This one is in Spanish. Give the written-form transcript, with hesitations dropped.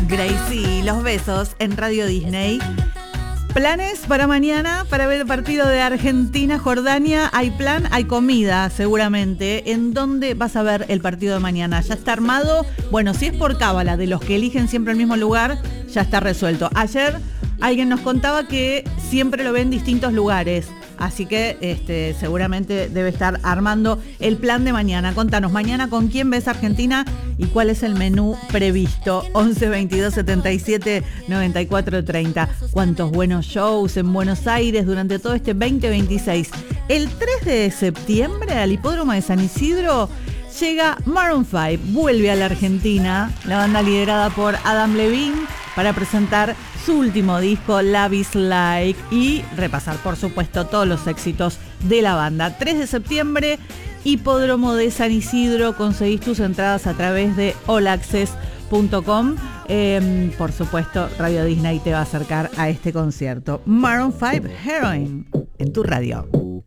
Gracie, los besos en Radio Disney. ¿Planes para mañana para ver el partido de Argentina-Jordania? ¿Hay plan? Hay comida, seguramente. ¿En dónde vas a ver el partido de mañana? ¿Ya está armado? Bueno, si es por cábala, de los que eligen siempre el mismo lugar, ya está resuelto. Ayer alguien nos contaba que siempre lo ve en distintos lugares. Así que seguramente debe estar armando el plan de mañana. Contanos, mañana con quién ves Argentina y cuál es el menú previsto. 11 22 77 94 30. Cuántos buenos shows en Buenos Aires durante todo este 2026. El 3 de septiembre al Hipódromo de San Isidro llega Maroon 5. Vuelve a la Argentina, la banda liderada por Adam Levine, para presentar su último disco, Love is Like, y repasar, por supuesto, todos los éxitos de la banda. 3 de septiembre, Hipódromo de San Isidro. Conseguís tus entradas a través de allaccess.com. Por supuesto, Radio Disney te va a acercar a este concierto. Maroon 5, Heroin, en tu radio.